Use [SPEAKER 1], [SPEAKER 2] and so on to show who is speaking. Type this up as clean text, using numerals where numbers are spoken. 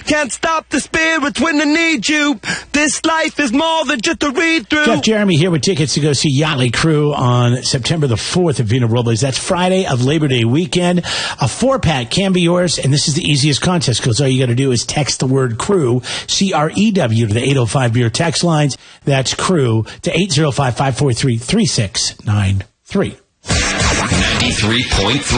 [SPEAKER 1] can't stop the spirits when they need you. This life is more than just a read-through.
[SPEAKER 2] Jeff Jeremy here with tickets to go see Yachtly Crew on September the 4th at Vina Robles. That's Friday of Labor Day weekend. A 4-pack can be yours, and this is the easiest contest because all you got to do is text the word CREW, C-R-E-W, to the 805-beer text lines. That's CREW to 805-543-3693. 93.3